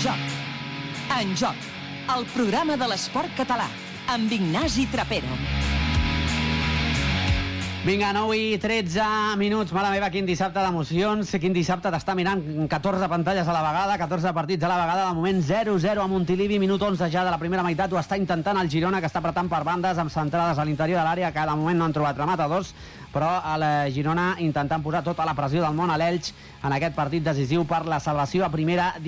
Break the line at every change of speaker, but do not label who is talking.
joc. En joc, el programa de l'esport català, amb Ignasi Trapero.
Vinga, 9 i 13 minuts. Mare meva, quin dissabte d'emocions. Quin dissabte d'estar mirant 14 pantalles a la vegada, 14 partits a la vegada. De moment 0-0 a Montilivi, minut 11 ja de la primera meitat. Ho està intentant el Girona, que està apretant per bandes amb centrades a l'interior de l'àrea, que de moment no han trobat rematadors, però el Girona intentant posar tota la pressió del món a l'Elx en aquest partit decisiu per la salvació a primera